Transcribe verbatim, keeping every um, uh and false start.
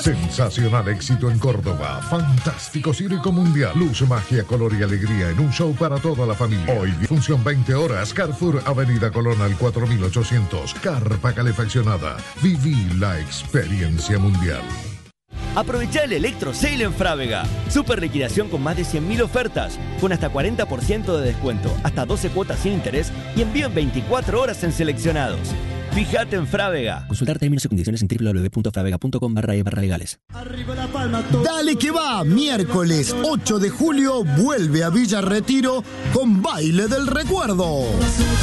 Sensacional éxito en Córdoba. Fantástico circo mundial. Luz, magia, color y alegría en un show para toda la familia. Hoy, función veinte horas. Carrefour, Avenida Colón al cuatro mil ochocientos. Carpa calefaccionada. Viví la experiencia mundial. Aprovecha el Electro Sale en Frávega. Super liquidación con más de cien mil ofertas, con hasta cuarenta por ciento de descuento, hasta doce cuotas sin interés y envío en veinticuatro horas en seleccionados. Fíjate en Frávega. Consultar términos y condiciones en w w w punto fravega punto com barra e barra legales. Dale que va, miércoles ocho de julio vuelve a Villa Retiro con Baile del Recuerdo.